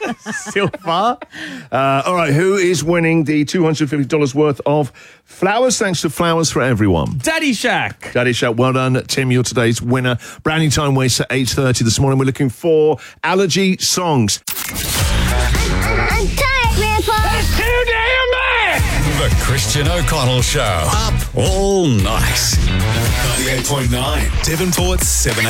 Silver. All right, who is winning the $250 worth of flowers? Thanks to Flowers for Everyone. Daddy Shack. Daddy Shack, well done, Tim. You're today's winner. Brownie time waits at 8:30 this morning. We're looking for allergy songs. I'm tired, Grandpa. That's too damn bad. The Christian O'Connell Show. Up all night. 98.9 Devonport's 7